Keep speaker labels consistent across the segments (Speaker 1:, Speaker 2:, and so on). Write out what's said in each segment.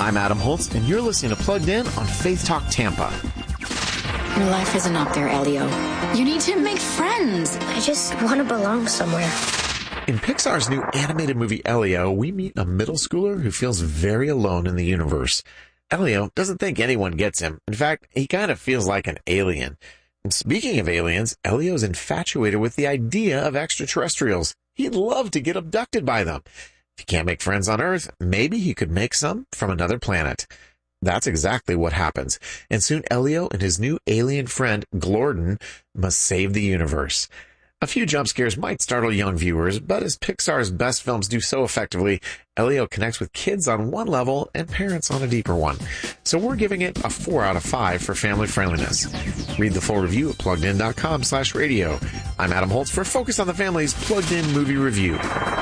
Speaker 1: I'm Adam Holtz, and you're listening to Plugged In on Faith Talk Tampa.
Speaker 2: Your life isn't up there, Elio. You need to make friends.
Speaker 3: I just want to belong somewhere.
Speaker 1: In Pixar's new animated movie Elio, we meet a middle schooler who feels very alone in the universe. Elio doesn't think anyone gets him. In fact, he kind of feels like an alien. And speaking of aliens, Elio's infatuated with the idea of extraterrestrials. He'd love to get abducted by them. If he can't make friends on Earth, maybe he could make some from another planet. That's exactly what happens. And soon Elio and his new alien friend, Glorden, must save the universe. A few jump scares might startle young viewers, but as Pixar's best films do so effectively, Elio connects with kids on one level and parents on a deeper one. So we're giving it a 4 out of 5 for family friendliness. Read the full review at pluggedin.com/radio. I'm Adam Holtz for Focus on the Family's Plugged In Movie Review.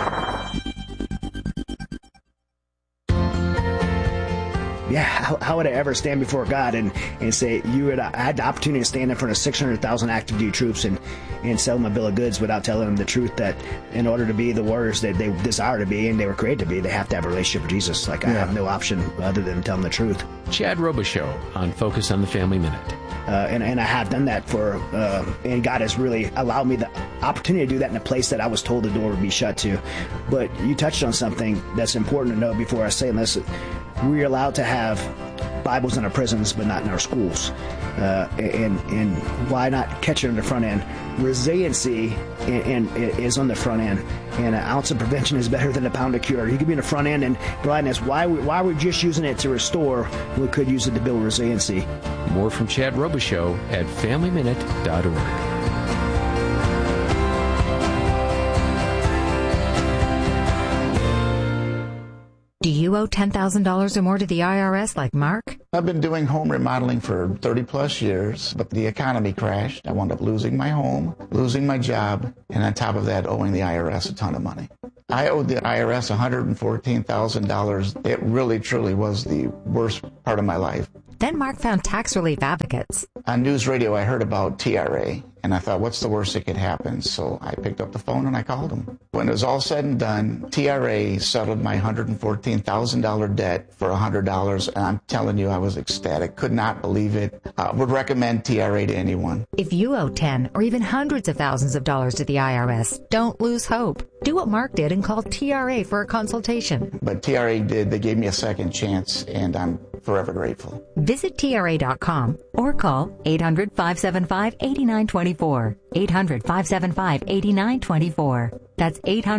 Speaker 4: Yeah, how would I ever stand before God and say, I had the opportunity to stand in front of 600,000 active duty troops and sell them a bill of goods without telling them the truth that in order to be the warriors that they desire to be and they were created to be, they have to have a relationship with Jesus. I have no option other than telling the truth.
Speaker 5: Chad Robichaux on Focus on the Family Minute.
Speaker 4: And I have done that and God has really allowed me the opportunity to do that in a place that I was told the door would be shut to. But you touched on something that's important to know before I say this. We're allowed to have Bibles in our prisons, but not in our schools. And why not catch it on the front end? Resiliency is on the front end, and an ounce of prevention is better than a pound of cure. You could be in the front end and blindness. Why are we just using it to restore? We could use it to build resiliency.
Speaker 5: More from Chad Robichaux at FamilyMinute.org.
Speaker 6: Do you owe $10,000 or more to the IRS like Mark?
Speaker 7: I've been doing home remodeling for 30 plus years, but the economy crashed. I wound up losing my home, losing my job, and on top of that, owing the IRS a ton of money. I owed the IRS $114,000. It really, truly was the worst part of my life.
Speaker 6: Then Mark found tax relief advocates.
Speaker 7: On news radio, I heard about TRA, and I thought, what's the worst that could happen? So I picked up the phone and I called them. When it was all said and done, TRA settled my $114,000 debt for $100, and I'm telling you, I was ecstatic. Could not believe it. Would recommend TRA to anyone.
Speaker 6: If you owe 10 or even hundreds of thousands of dollars to the IRS, don't lose hope. Do what Mark did and call TRA for a consultation.
Speaker 7: But TRA did. They gave me a second chance, and I'm forever grateful.
Speaker 6: Visit TRA.com or call 800-575-8924. 800-575-8924. That's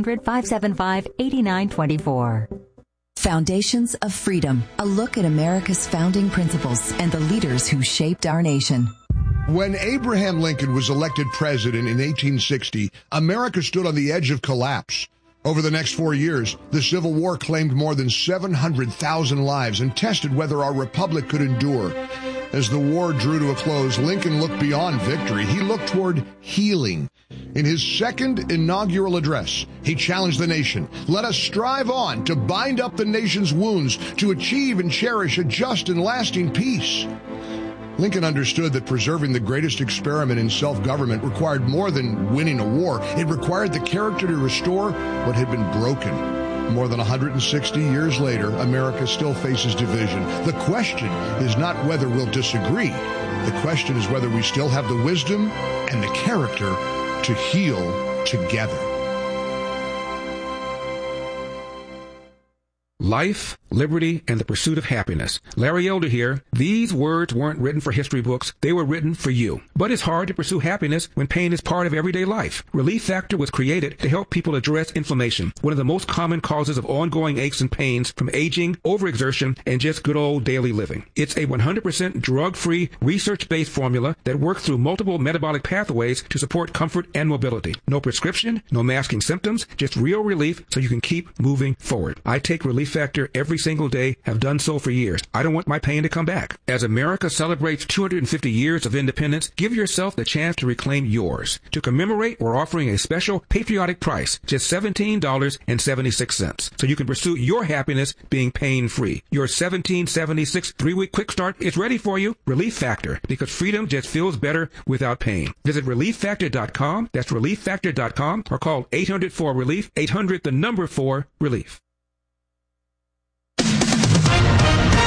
Speaker 6: 800-575-8924.
Speaker 8: Foundations of Freedom, a look at America's founding principles and the leaders who shaped our nation.
Speaker 9: When Abraham Lincoln was elected president in 1860, America stood on the edge of collapse. Over the next 4 years, the Civil War claimed more than 700,000 lives and tested whether our republic could endure. As the war drew to a close, Lincoln looked beyond victory. He looked toward healing. In his second inaugural address, he challenged the nation, "Let us strive on to bind up the nation's wounds, to achieve and cherish a just and lasting peace." Lincoln understood that preserving the greatest experiment in self-government required more than winning a war. It required the character to restore what had been broken. More than 160 years later, America still faces division. The question is not whether we'll disagree. The question is whether we still have the wisdom and the character to heal together.
Speaker 10: Life, liberty, and the pursuit of happiness. Larry Elder here. These words weren't written for history books. They were written for you. But it's hard to pursue happiness when pain is part of everyday life. Relief Factor was created to help people address inflammation, one of the most common causes of ongoing aches and pains from aging, overexertion, and just good old daily living. It's a 100% drug-free, research-based formula that works through multiple metabolic pathways to support comfort and mobility. No prescription, no masking symptoms, just real relief so you can keep moving forward. I take Relief Factor every single day, have done so for years. I don't want my pain to come back. As America celebrates 250 years of independence, give yourself the chance to reclaim yours. To commemorate, we're offering a special patriotic price, just $17.76, so you can pursue your happiness being pain-free. Your $17.76 3-week quick start is ready for you. Relief Factor, because freedom just feels better without pain. Visit ReliefFactor.com. That's ReliefFactor.com, or call 800-4-RELIEF, 800-4-RELIEF.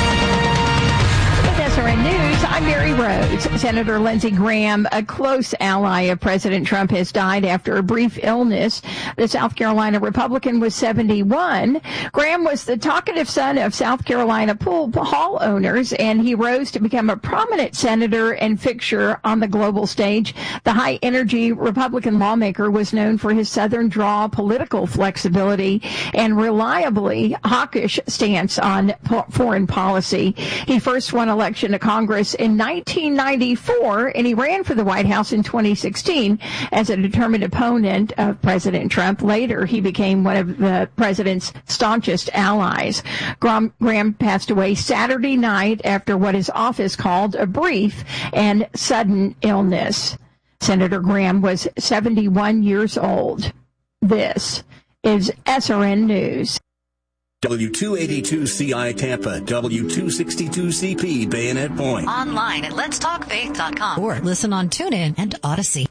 Speaker 11: news. Senator Lindsey Graham, a close ally of President Trump, has died after a brief illness. The South Carolina Republican was 71. Graham was the talkative son of South Carolina pool hall owners, and he rose to become a prominent senator and fixture on the global stage. The high-energy Republican lawmaker was known for his Southern draw, political flexibility, and reliably hawkish stance on foreign policy. He first won election to Congress in 1994, and he ran for the White House in 2016 as a determined opponent of President Trump. Later, he became one of the president's staunchest allies. Graham passed away Saturday night after what his office called a brief and sudden illness. Senator Graham was 71 years old. This is SRN News.
Speaker 12: W282CI Tampa, W262CP Bayonet Point.
Speaker 13: Online at letstalkfaith.com or listen on TuneIn and Odyssey.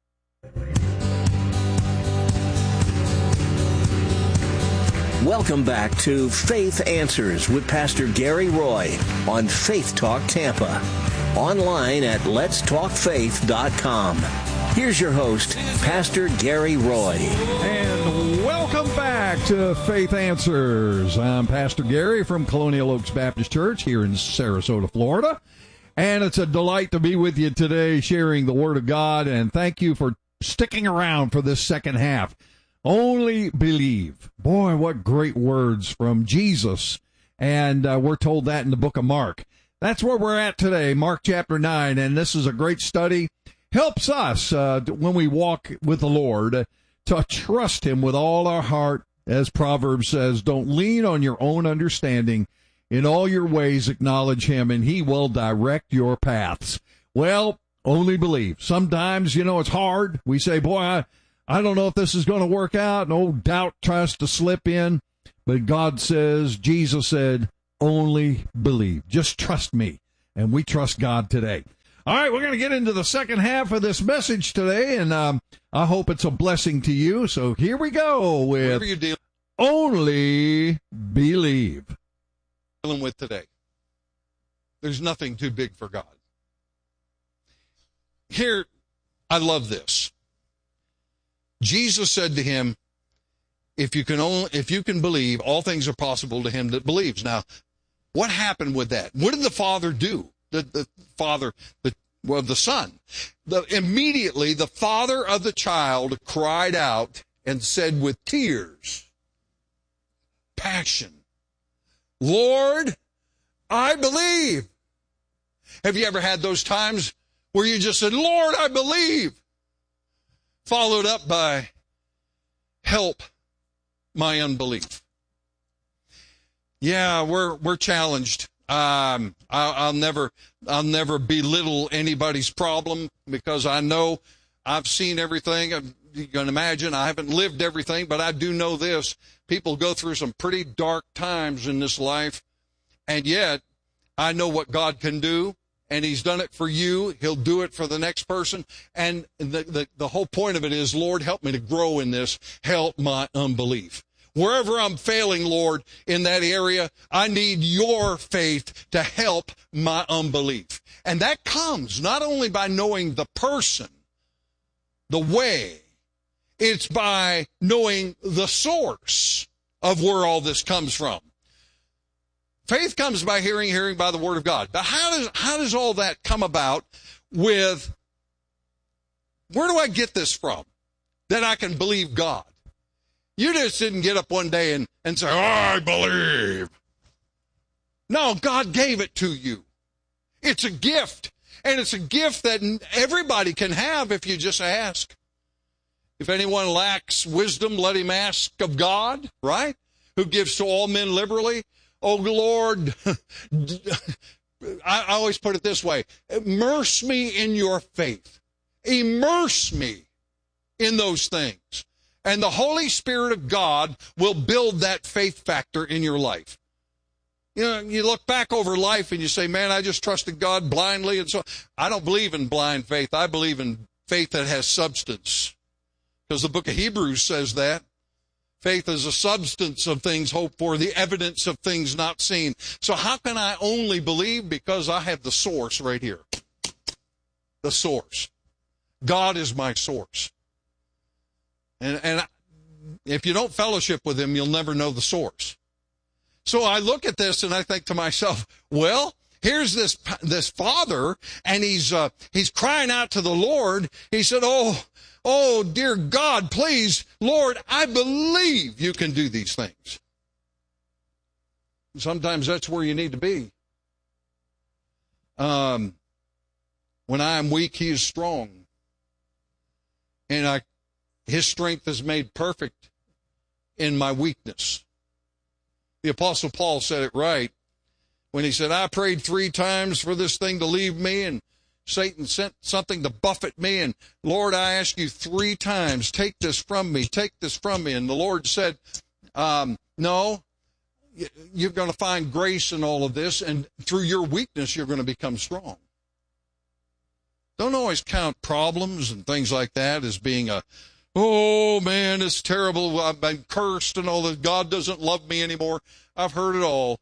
Speaker 12: Welcome back to Faith Answers with Pastor Gary Roy on Faith Talk Tampa. Online at letstalkfaith.com. Here's your host, Pastor Gary Roy.
Speaker 14: And welcome back to Faith Answers. I'm Pastor Gary from Colonial Oaks Baptist Church here in Sarasota, Florida. And it's a delight to be with you today sharing the Word of God. And thank you for sticking around for this second half. Only believe. Boy, what great words from Jesus. And we're told that in the book of Mark. That's where we're at today, Mark chapter 9. And this is a great study. Helps us when we walk with the Lord to trust Him with all our heart. As Proverbs says, don't lean on your own understanding. In all your ways acknowledge Him, and He will direct your paths. Well, only believe. Sometimes, it's hard. We say, boy, I don't know if this is going to work out. No doubt tries to slip in. But God says, Jesus said, only believe. Just trust me. And we trust God today. All right, we're going to get into the second half of this message today, and I hope it's a blessing to you. So here we go with only believe.
Speaker 15: Dealing with today. There's nothing too big for God. Here, I love this. Jesus said to him, if you can believe, all things are possible to him that believes. Now, what happened with that? What did the Father do? The Son. Immediately, the father of the child cried out and said with tears, passion, Lord, I believe. Have you ever had those times where you just said, Lord, I believe, followed up by, help my unbelief? Yeah, we're challenged. I'll never belittle anybody's problem because I know I've seen everything. You can imagine I haven't lived everything, but I do know this. People go through some pretty dark times in this life, and yet I know what God can do, and He's done it for you. He'll do it for the next person, and the whole point of it is, Lord, help me to grow in this. Help my unbelief. Wherever I'm failing, Lord, in that area, I need your faith to help my unbelief. And that comes not only by knowing the person, the way, it's by knowing the source of where all this comes from. Faith comes by hearing, hearing by the Word of God. But how does all that come about with, where do I get this from that I can believe God? You just didn't get up one day and say, I believe. No, God gave it to you. It's a gift. And it's a gift that everybody can have if you just ask. If anyone lacks wisdom, let him ask of God, right? Who gives to all men liberally. Oh, Lord, I always put it this way. Immerse me in your faith. Immerse me in those things. And the Holy Spirit of God will build that faith factor in your life. You look back over life and you say, man, I just trusted God blindly. And so I don't believe in blind faith. I believe in faith that has substance. Because the book of Hebrews says that. Faith is a substance of things hoped for, the evidence of things not seen. So how can I only believe? Because I have the source right here. the source. God is my source. And if you don't fellowship with him, you'll never know the source. So I look at this and I think to myself, well, here's this father, and he's crying out to the Lord. He said, oh, dear God, please, Lord, I believe you can do these things. Sometimes that's where you need to be. When I am weak, he is strong. And his strength is made perfect in my weakness. The Apostle Paul said it right when he said, I prayed 3 times for this thing to leave me, and Satan sent something to buffet me, and Lord, I ask you 3 times, take this from me, take this from me. And the Lord said, no, you're going to find grace in all of this, and through your weakness, you're going to become strong. Don't always count problems and things like that as being oh man, it's terrible, I've been cursed and all that, God doesn't love me anymore. I've heard it all.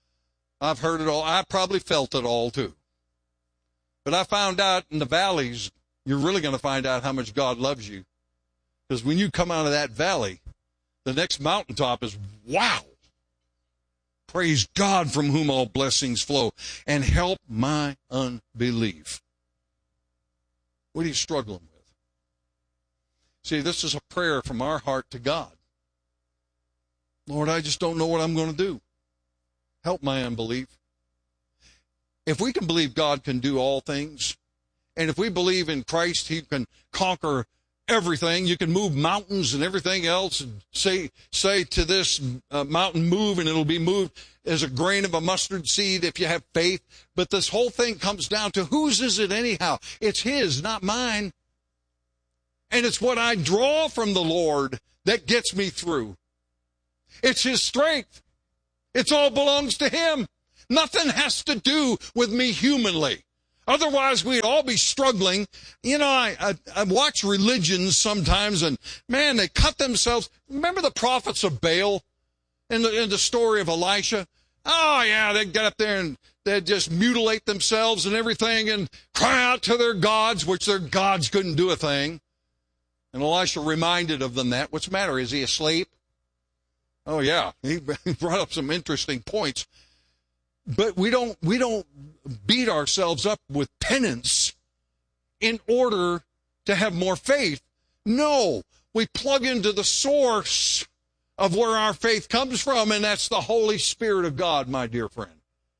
Speaker 15: I probably felt it all too. But I found out in the valleys, you're really going to find out how much God loves you. Because when you come out of that valley, the next mountaintop is, wow. Praise God, from whom all blessings flow, and help my unbelief. What are you struggling with? See, this is a prayer from our heart to God. Lord, I just don't know what I'm going to do. Help my unbelief. If we can believe God can do all things, and if we believe in Christ, he can conquer everything. You can move mountains and everything else, and say to this mountain, move, and it'll be moved as a grain of a mustard seed if you have faith. But this whole thing comes down to, whose is it anyhow? It's his, not mine. And it's what I draw from the Lord that gets me through. It's his strength. It all belongs to him. Nothing has to do with me humanly. Otherwise, we'd all be struggling. You know, I watch religions sometimes, and man, they cut themselves. Remember the prophets of Baal in the story of Elisha? Oh, yeah, they'd get up there and they'd just mutilate themselves and everything and cry out to their gods, which their gods couldn't do a thing. And Elisha reminded of them that. What's the matter? Is he asleep? Oh, yeah. He brought up some interesting points. But we don't beat ourselves up with penance in order to have more faith. No, we plug into the source of where our faith comes from, and that's the Holy Spirit of God, my dear friend.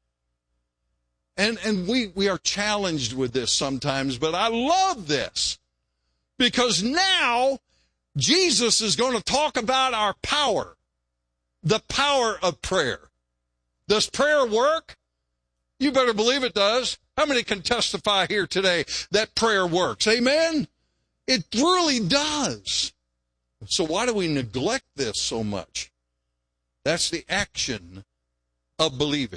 Speaker 15: And we are challenged with this sometimes, but I love this because now Jesus is going to talk about our power, the power of prayer. Does prayer work? You better believe it does. How many can testify here today that prayer works? Amen? It really does. So why do we neglect this so much? That's the action of believing.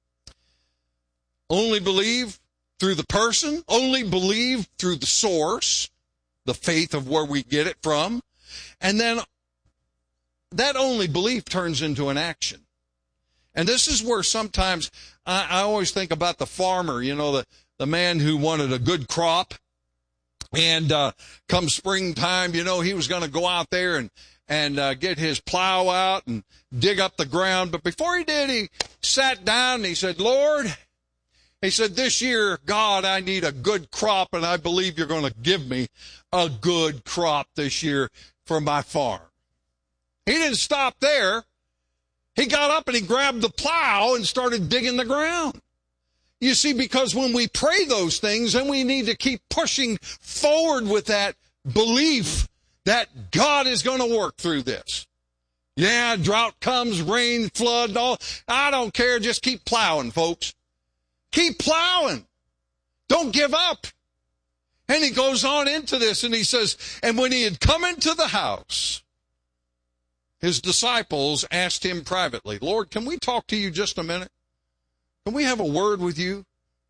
Speaker 15: Only believe through the person. Only believe through the source, the faith of where we get it from. And then that only belief turns into an action. And this is where sometimes I always think about the farmer, you know, the man who wanted a good crop. And come springtime, you know, he was going to go out there and get his plow out and dig up the ground. But before he did, he sat down and he said, Lord, he said, this year, God, I need a good crop, and I believe you're going to give me a good crop this year for my farm. He didn't stop there. He got up and he grabbed the plow and started digging the ground. You see, because when we pray those things, then we need to keep pushing forward with that belief that God is going to work through this. Yeah, drought comes, rain, flood, all. I don't care. Just keep plowing, folks. Keep plowing. Don't give up. And he goes on into this and he says, and when he had come into the house, his disciples asked him privately, Lord, can we talk to you just a minute? Can we have a word with you?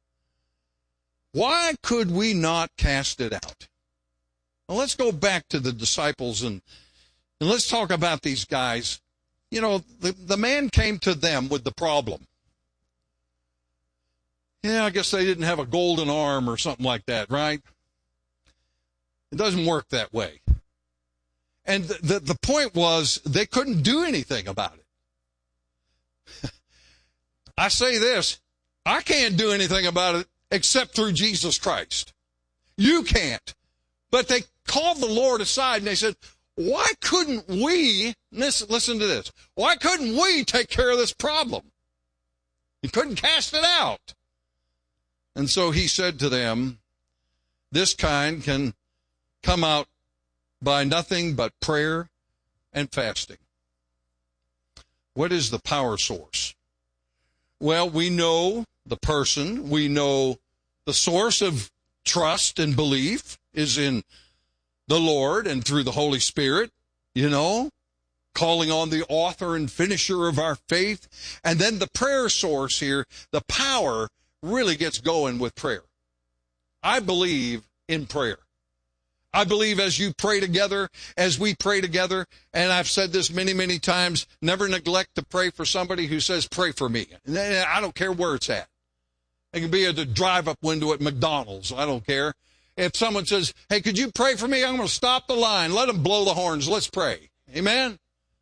Speaker 15: Why could we not cast it out? Well, let's go back to the disciples and let's talk about these guys. You know, the man came to them with the problem. I guess they didn't have a golden arm or something like that, right? It doesn't work that way. And the point was they couldn't do anything about it. I say this, I can't do anything about it except through Jesus Christ. You can't. But they called the Lord aside and they said, why couldn't we, listen to this, why couldn't we take care of this problem? He couldn't cast it out. And so he said to them, this kind can come out by nothing but prayer and fasting. What is the power source? Well, we know the person. We know the source of trust and belief is in the Lord and through the Holy Spirit, calling on the author and finisher of our faith. And then the prayer source here, the power really gets going with prayer. I believe in prayer. I believe as you pray together, as we pray together, and I've said this many, many times, never neglect to pray for somebody who says, pray for me. I don't care where it's at. It can be at the drive-up window at McDonald's. I don't care. If someone says, hey, could you pray for me? I'm going to stop the line. Let them blow the horns. Let's pray. Amen?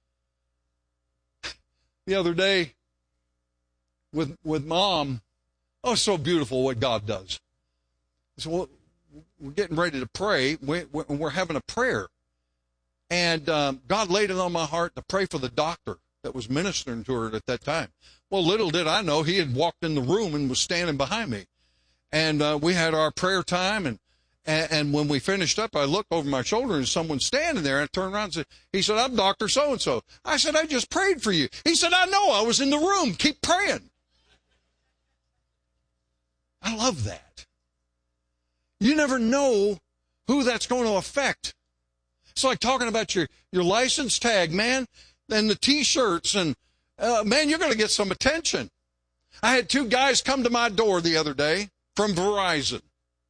Speaker 15: The other day with Mom, so beautiful what God does. So we're getting ready to pray. We're having a prayer. And God laid it on my heart to pray for the doctor that was ministering to her at that time. Well, little did I know he had walked in the room and was standing behind me. And we had our prayer time. And when we finished up, I looked over my shoulder and someone's standing there. And I turned around and he said, I'm Dr. So-and-so. I said, I just prayed for you. He said, I know. I was in the room. Keep praying. I love that. You never know who that's going to affect. It's like talking about your license tag, man, and the T-shirts, and, man, you're going to get some attention. I had 2 guys come to my door the other day from Verizon.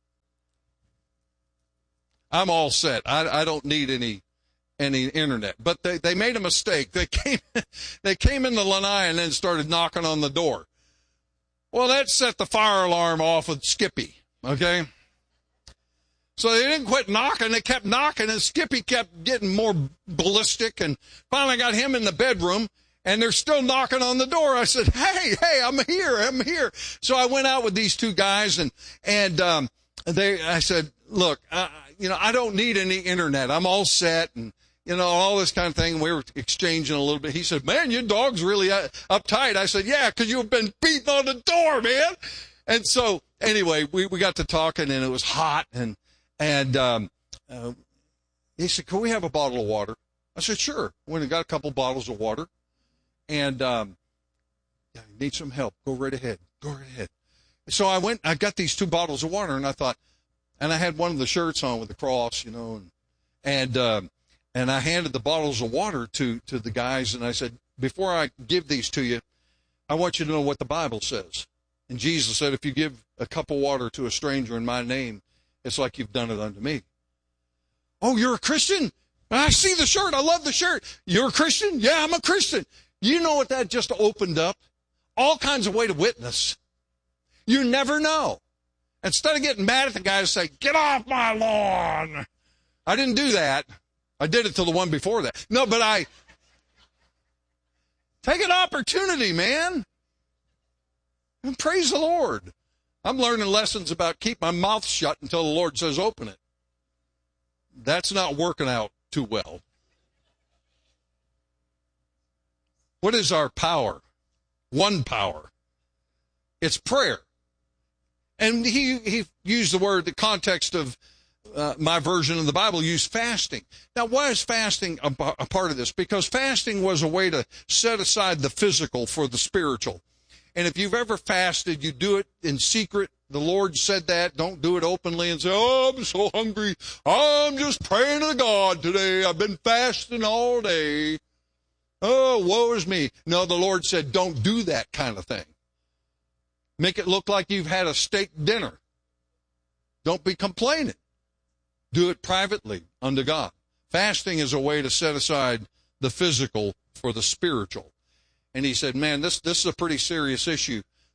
Speaker 15: I'm all set. I don't need any internet. But they made a mistake. They came in the lanai and then started knocking on the door. Well, that set the fire alarm off with Skippy, okay? So they didn't quit knocking. They kept knocking, and Skippy kept getting more ballistic, and finally got him in the bedroom, and they're still knocking on the door. I said, hey, I'm here. So I went out with these 2 guys, and I said, look, I don't need any internet. I'm all set, and, all this kind of thing. We were exchanging a little bit. He said, man, your dog's really uptight. I said, yeah, because you've been beating on the door, man. And so, anyway, we got to talking, and it was hot, and he said, can we have a bottle of water? I said, sure. Went and got a couple bottles of water, and you need some help. Go right ahead. So I got these 2 bottles of water, and I thought, and I had one of the shirts on with the cross, and I handed the bottles of water to the guys, and I said, before I give these to you, I want you to know what the Bible says. And Jesus said, if you give a cup of water to a stranger in my name, it's like you've done it unto me. Oh, you're a Christian? I see the shirt. I love the shirt. You're a Christian? Yeah, I'm a Christian. You know what that just opened up? All kinds of way to witness. You never know. Instead of getting mad at the guy and say, get off my lawn. I didn't do that. I did it to the one before that. No, but I take an opportunity, man. And praise the Lord. I'm learning lessons about keep my mouth shut until the Lord says open it. That's not working out too well. What is our power? One power. It's prayer. And he used the context of my version of the Bible used fasting. Now, why is fasting a part of this? Because fasting was a way to set aside the physical for the spiritual. And if you've ever fasted, you do it in secret. The Lord said that. Don't do it openly and say, oh, I'm so hungry. I'm just praying to God today. I've been fasting all day. Oh, woe is me. No, the Lord said, don't do that kind of thing. Make it look like you've had a steak dinner. Don't be complaining. Do it privately unto God. Fasting is a way to set aside the physical for the spiritual. And he said, man, this is a pretty serious issue.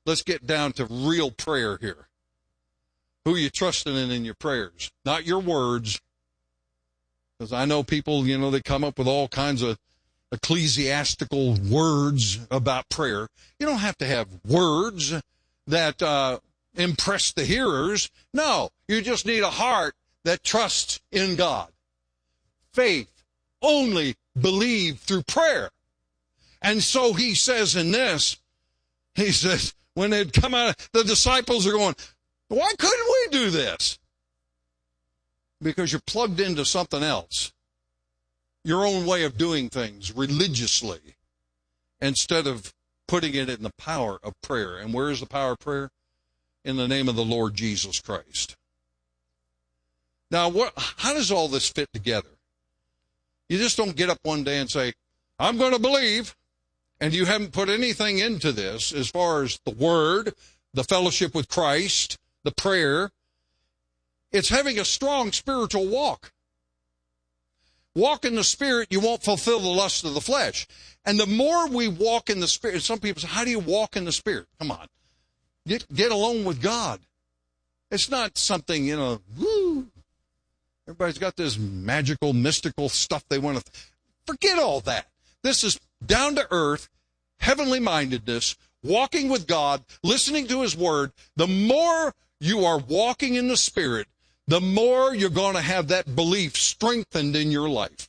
Speaker 15: let's get down to real prayer here. Who are you trusting in your prayers? Not your words. Because I know people, they come up with all kinds of ecclesiastical words about prayer. You don't have to have words that impress the hearers. No, you just need a heart that trusts in God. Faith only believed through prayer. And so he says in this, he says, when they'd come out, the disciples are going, why couldn't we do this? Because you're plugged into something else. Your own way of doing things religiously, instead of putting it in the power of prayer. And where is the power of prayer? In the name of the Lord Jesus Christ. Now, how does all this fit together? You just don't get up one day and say, I'm going to believe, and you haven't put anything into this as far as the Word, the fellowship with Christ, the prayer. It's having a strong spiritual walk. Walk in the Spirit, you won't fulfill the lust of the flesh. And the more we walk in the Spirit, some people say, how do you walk in the Spirit? Come on. Get alone with God. It's not something, woo. Everybody's got this magical, mystical stuff they want to. Forget all that. This is down to earth, heavenly mindedness, walking with God, listening to His Word. The more you are walking in the Spirit, the more you're going to have that belief strengthened in your life.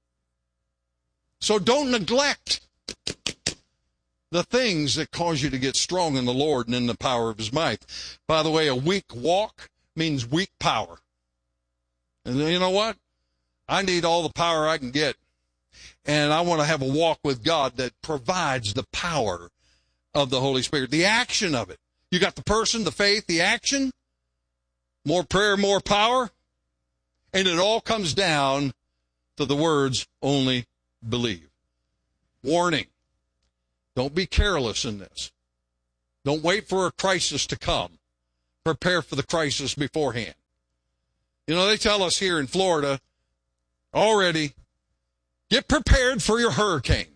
Speaker 15: So don't neglect the things that cause you to get strong in the Lord and in the power of His might. By the way, a weak walk means weak power. And you know what? I need all the power I can get. And I want to have a walk with God that provides the power of the Holy Spirit, the action of it. You got the person, the faith, the action, more prayer, more power, and it all comes down to the words, only believe. Warning, don't be careless in this. Don't wait for a crisis to come. Prepare for the crisis beforehand. They tell us here in Florida already, get prepared for your hurricane.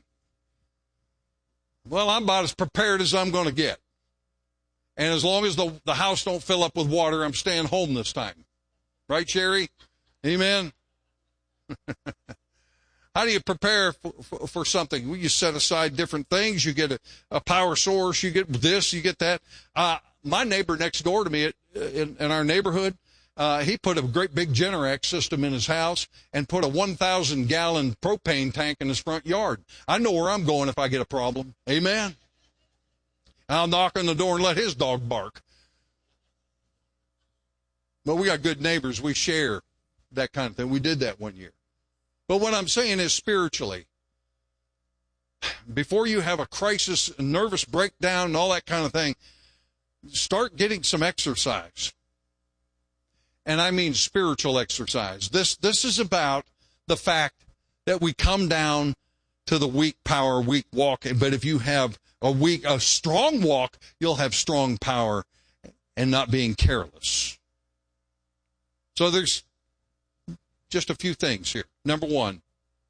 Speaker 15: Well, I'm about as prepared as I'm going to get. And as long as the house don't fill up with water, I'm staying home this time. Right, Sherry? Amen? How do you prepare for something? Well, you set aside different things. You get a power source. You get this, you get that. My neighbor next door to me in our neighborhood, he put a great big Generac system in his house and put a 1,000-gallon propane tank in his front yard. I know where I'm going if I get a problem. Amen? I'll knock on the door and let his dog bark. But we got good neighbors. We share that kind of thing. We did that one year. But what I'm saying is spiritually, before you have a crisis, a nervous breakdown, and all that kind of thing, start getting some exercise. And I mean spiritual exercise. This is about the fact that we come down to the weak power, weak walk. But if you have a strong walk, you'll have strong power and not being careless. So there's just a few things here. Number one,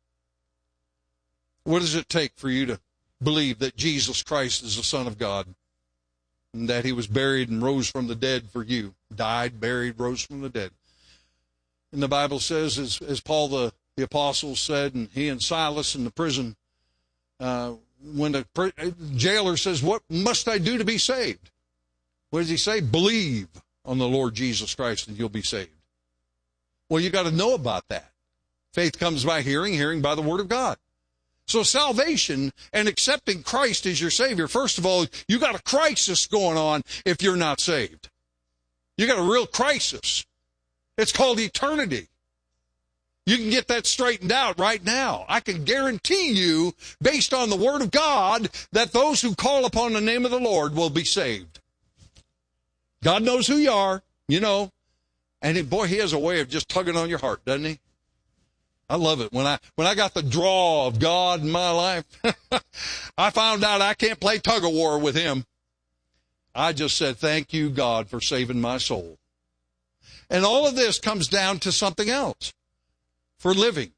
Speaker 15: what does it take for you to believe that Jesus Christ is the Son of God and that He was buried and rose from the dead for you? Died, buried, rose from the dead. And the Bible says, as Paul the Apostle said, and he and Silas in the prison, when the jailer says, what must I do to be saved? What does he say? Believe on the Lord Jesus Christ and you'll be saved. Well, you got to know about that. Faith comes by hearing, hearing by the Word of God. So salvation and accepting Christ as your Savior, first of all, you got a crisis going on if you're not saved. You got a real crisis. It's called eternity. You can get that straightened out right now. I can guarantee you, based on the Word of God, that those who call upon the name of the Lord will be saved. God knows who you are, And He has a way of just tugging on your heart, doesn't He? I love it. When I got the draw of God in my life, I found out I can't play tug of war with Him. I just said, thank you, God, for saving my soul. And all of this comes down to something else. For living.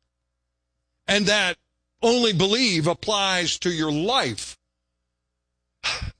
Speaker 15: And that only believe applies to your life.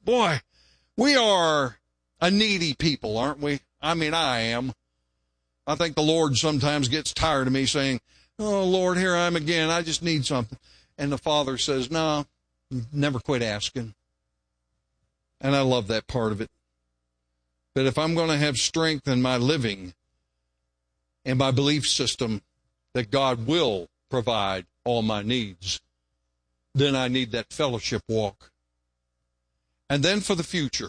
Speaker 15: Boy, we are a needy people, aren't we? I mean, I am. I think the Lord sometimes gets tired of me saying, oh, Lord, here I am again. I just need something. And the Father says, no, never quit asking. And I love that part of it. But if I'm going to have strength in my living and my belief system that God will provide all my needs, then I need that fellowship walk. And then for the future,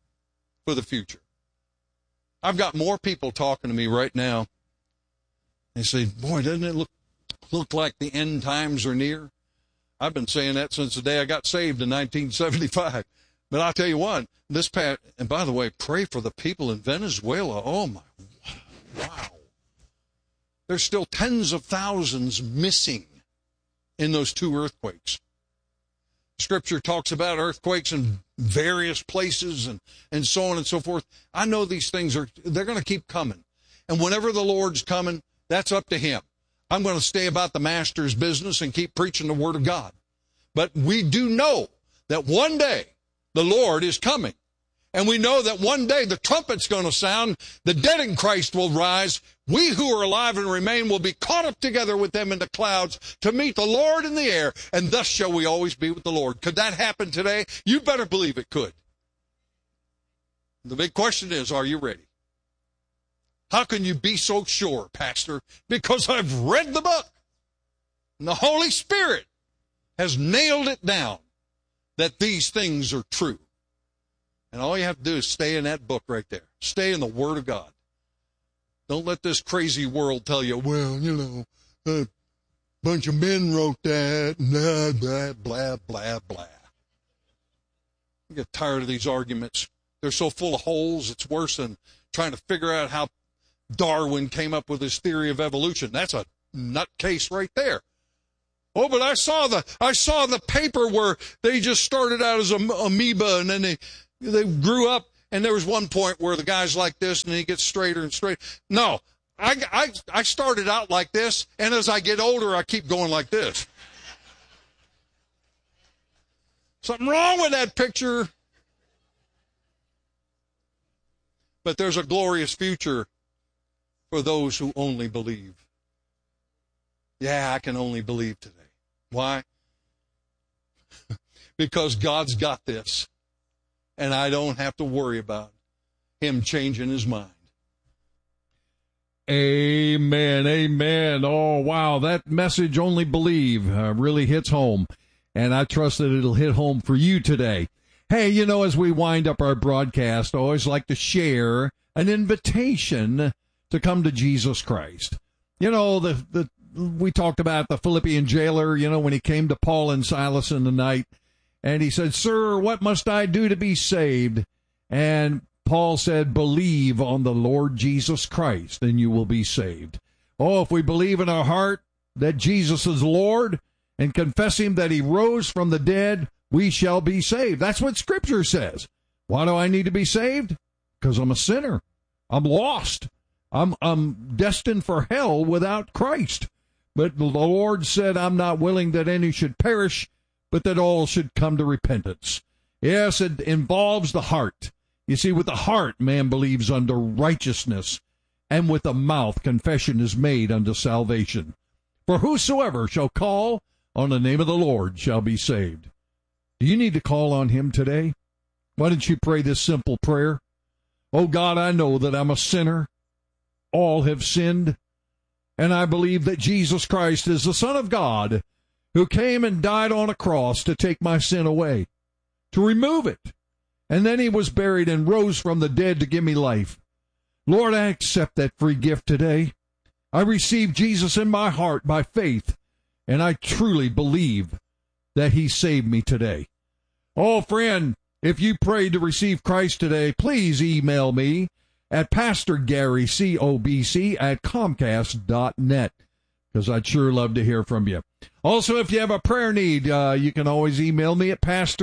Speaker 15: I've got more people talking to me right now. They say, boy, doesn't it look like the end times are near? I've been saying that since the day I got saved in 1975. But I'll tell you what, and by the way, pray for the people in Venezuela. Oh, my, wow. There's still tens of thousands missing in those 2 earthquakes. Scripture talks about earthquakes in various places and so on and so forth. I know these things they're going to keep coming. And whenever the Lord's coming, that's up to him. I'm going to stay about the Master's business and keep preaching the Word of God. But we do know that one day the Lord is coming. And we know that one day the trumpet's going to sound, the dead in Christ will rise, we who are alive and remain will be caught up together with them in the clouds to meet the Lord in the air, and thus shall we always be with the Lord. Could that happen today? You better believe it could. The big question is, are you ready? How can you be so sure, Pastor? Because I've read the book, and the Holy Spirit has nailed it down that these things are true. And all you have to do is stay in that book right there. Stay in the Word of God. Don't let this crazy world tell you, well, you know, a bunch of men wrote that, blah, blah, blah, blah, blah. I get tired of these arguments. They're so full of holes, it's worse than trying to figure out how Darwin came up with his theory of evolution. That's a nutcase right there. Oh, but I saw the paper where they just started out as an amoeba, and then they grew up, and there was one point where the guy's like this, and he gets straighter and straighter. No, I started out like this, and as I get older, I keep going like this. Something wrong with that picture. But there's a glorious future for those who only believe. Yeah, I can only believe today. Why? Because God's got this. And I don't have to worry about him changing his mind.
Speaker 14: Amen, amen. Oh, wow, that message, only believe, really hits home. And I trust that it'll hit home for you today. Hey, you know, as we wind up our broadcast, I always like to share an invitation to come to Jesus Christ. You know, we talked about the Philippian jailer, you know, when he came to Paul and Silas in the night. And he said, sir, what must I do to be saved? And Paul said, believe on the Lord Jesus Christ, and you will be saved. Oh, if we believe in our heart that Jesus is Lord and confess him that he rose from the dead, we shall be saved. That's what Scripture says. Why do I need to be saved? Because I'm a sinner. I'm lost. I'm destined for hell without Christ. But the Lord said, I'm not willing that any should perish, but that all should come to repentance. Yes, it involves the heart. You see, with the heart, man believes unto righteousness, and with the mouth confession is made unto salvation. For whosoever shall call on the name of the Lord shall be saved. Do you need to call on him today? Why don't you pray this simple prayer? Oh God, I know that I'm a sinner. All have sinned. And I believe that Jesus Christ is the Son of God, who came and died on a cross to take my sin away, to remove it. And then he was buried and rose from the dead to give me life. Lord, I accept that free gift today. I receive Jesus in my heart by faith, and I truly believe that he saved me today. Oh, friend, if you prayed to receive Christ today, please email me at pastorgarycobc@comcast.net, because I'd sure love to hear from you. Also, if you have a prayer need, you can always email me at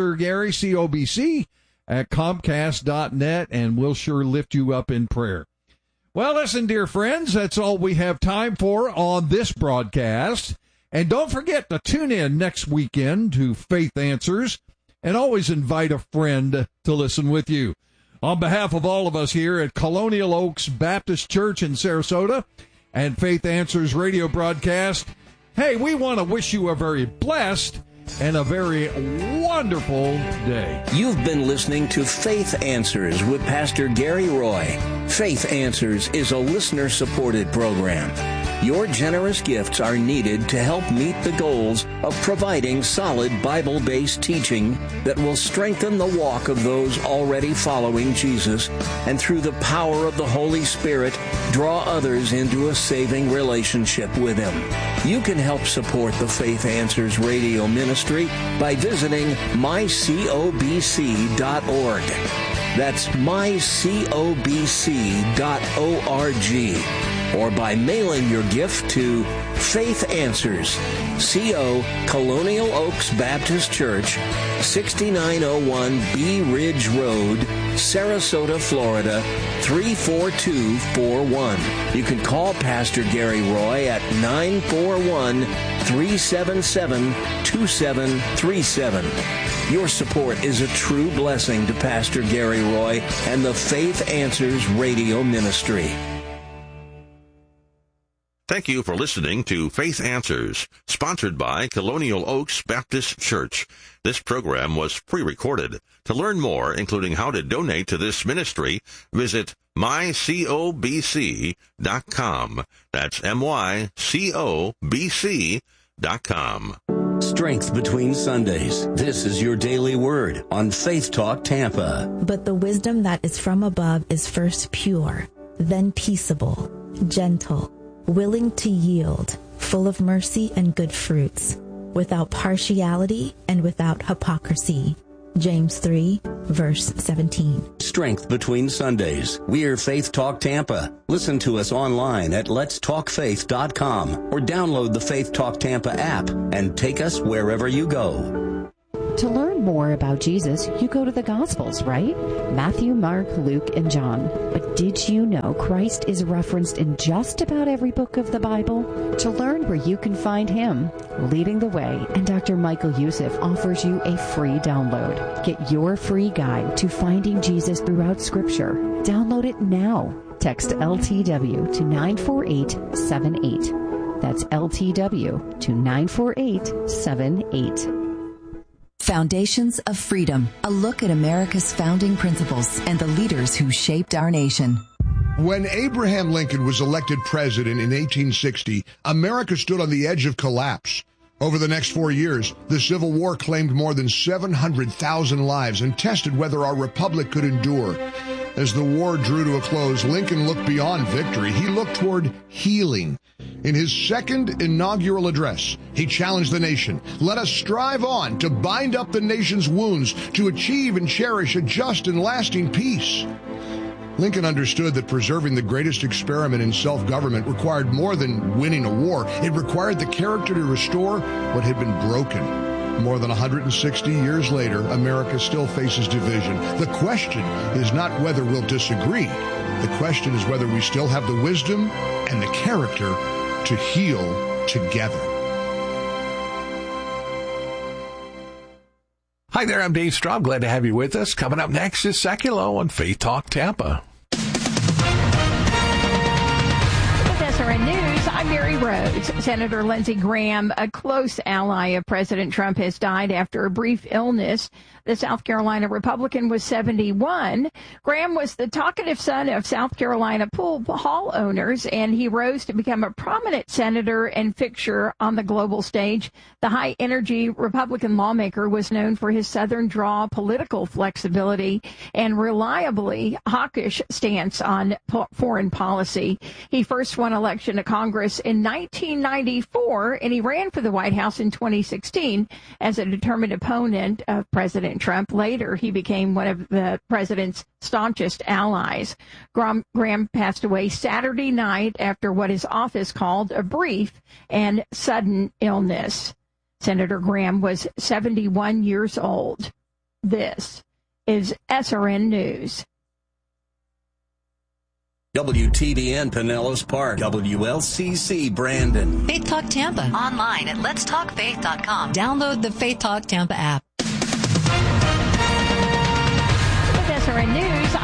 Speaker 14: pastorgarycobc@comcast.net, and we'll sure lift you up in prayer. Well, listen, dear friends, that's all we have time for on this broadcast. And don't forget to tune in next weekend to Faith Answers. and always invite a friend to listen with you. On behalf of all of us here at Colonial Oaks Baptist Church in Sarasota and Faith Answers radio broadcast, hey, we want to wish you a very blessed and a very wonderful day.
Speaker 12: You've been listening to Faith Answers with Pastor Gary Roy. Faith Answers is a listener-supported program. Your generous gifts are needed to help meet the goals of providing solid Bible-based teaching that will strengthen the walk of those already following Jesus, and through the power of the Holy Spirit, draw others into a saving relationship with Him. You can help support the Faith Answers radio ministry by visiting mycobc.org. That's mycobc.org. Or by mailing your gift to Faith Answers, C.O. Colonial Oaks Baptist Church, 6901 Bee Ridge Road, Sarasota, Florida, 34241. You can call Pastor Gary Roy at 941-377-2737. Your support is a true blessing to Pastor Gary Roy and the Faith Answers radio ministry.
Speaker 16: Thank you for listening to Faith Answers, sponsored by Colonial Oaks Baptist Church. This program was pre-recorded. To learn more, including how to donate to this ministry, visit mycobc.com. That's mycobc.com.
Speaker 12: Strength between Sundays. This is your daily word on Faith Talk Tampa.
Speaker 17: But the wisdom that is from above is first pure, then peaceable, gentle, willing to yield, full of mercy and good fruits, without partiality and without hypocrisy. James 3, verse 17.
Speaker 12: Strength between Sundays. We're Faith Talk Tampa. Listen to us online at letstalkfaith.com or download the Faith Talk Tampa app and take us wherever you go.
Speaker 18: To learn more about Jesus, you go to the Gospels, right? Matthew, Mark, Luke, and John. But did you know Christ is referenced in just about every book of the Bible? To learn where you can find Him, leading the way, and Dr. Michael Youssef offers you a free download. Get your free guide to finding Jesus throughout Scripture. Download it now. Text LTW to 94878. That's LTW to 94878.
Speaker 8: Foundations of Freedom, a look at America's founding principles and the leaders who shaped our nation.
Speaker 9: When Abraham Lincoln was elected president in 1860, America stood on the edge of collapse. Over the next 4 years, the Civil War claimed more than 700,000 lives and tested whether our republic could endure. As the war drew to a close, Lincoln looked beyond victory. He looked toward healing. In his second inaugural address, he challenged the nation. Let us strive on to bind up the nation's wounds, to achieve and cherish a just and lasting peace. Lincoln understood that preserving the greatest experiment in self-government required more than winning a war. It required the character to restore what had been broken. More than 160 years later, America still faces division. The question is not whether we'll disagree. The question is whether we still have the wisdom and the character to heal together.
Speaker 19: Hi there, I'm Dave Straub. Glad to have you with us. Coming up next is Seculo on Faith Talk Tampa.
Speaker 11: SRN News, I'm Mary Rose. Senator Lindsey Graham, a close ally of President Trump, has died after a brief illness. The South Carolina Republican was 71. Graham was the talkative son of South Carolina pool hall owners, and he rose to become a prominent senator and fixture on the global stage. The high-energy Republican lawmaker was known for his Southern draw, political flexibility, and reliably hawkish stance on foreign policy. He first won election to Congress in 1994, and he ran for the White House in 2016 as a determined opponent of President Trump. Later, he became one of the president's staunchest allies. Graham passed away Saturday night after what his office called a brief and sudden illness. Senator Graham was 71 years old. This is SRN News.
Speaker 12: WTBN Pinellas Park, WLCC Brandon.
Speaker 13: Faith Talk Tampa. Online at letstalkfaith.com. Download the Faith Talk Tampa app.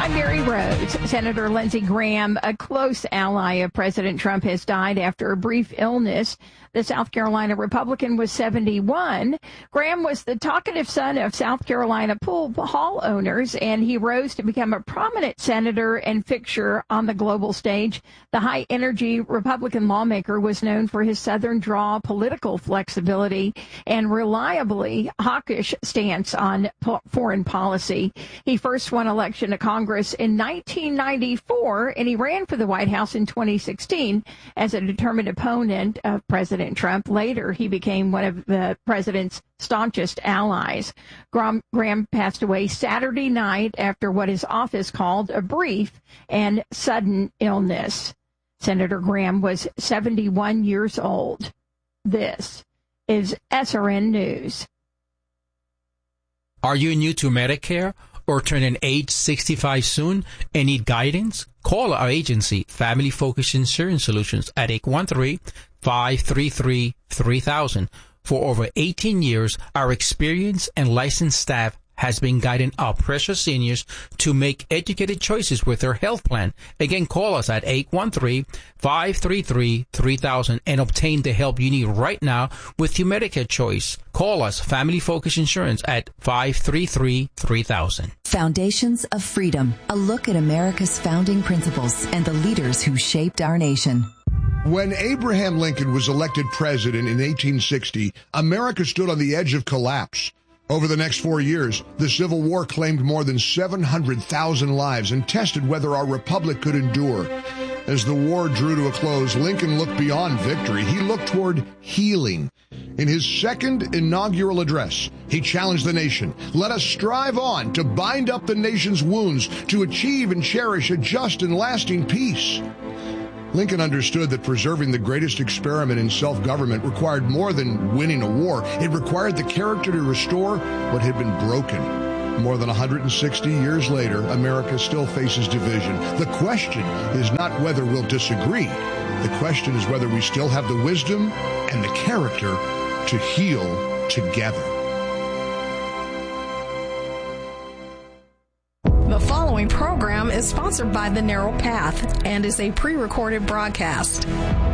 Speaker 11: Primary Rose. Senator Lindsey Graham, a close ally of President Trump, has died after a brief illness. The South Carolina Republican was 71. Graham was the talkative son of South Carolina pool hall owners, and he rose to become a prominent senator and fixture on the global stage. The high-energy Republican lawmaker was known for his Southern draw, political flexibility, and reliably hawkish stance on foreign policy. He first won election to Congress in 1994, and he ran for the White House in 2016 as a determined opponent of President Trump. Later, he became one of the president's staunchest allies. Graham passed away Saturday night after what his office called a brief and sudden illness. Senator Graham was 71 years old. This is SRN News.
Speaker 20: Are you new to Medicare or turning age 65 soon and need guidance? Call our agency, Family Focus Insurance Solutions, at 813-533-3000. For over 18 years, our experienced and licensed staff has been guiding our precious seniors to make educated choices with their health plan. Again, call us at 813-533-3000 and obtain the help you need right now with your Medicare choice. Call us, Family Focus Insurance, at 533-3000.
Speaker 8: Foundations of Freedom, a look at America's founding principles and the leaders who shaped our nation.
Speaker 9: When Abraham Lincoln was elected president in 1860, America stood on the edge of collapse. Over the next 4 years, the Civil War claimed more than 700,000 lives and tested whether our republic could endure. As the war drew to a close, Lincoln looked beyond victory. He looked toward healing. In his second inaugural address, he challenged the nation. Let us strive on to bind up the nation's wounds, to achieve and cherish a just and lasting peace. Lincoln understood that preserving the greatest experiment in self-government required more than winning a war. It required the character to restore what had been broken. More than 160 years later, America still faces division. The question is not whether we'll disagree. The question is whether we still have the wisdom and the character to heal together.
Speaker 21: The following program is sponsored by The Narrow Path and is a pre-recorded broadcast.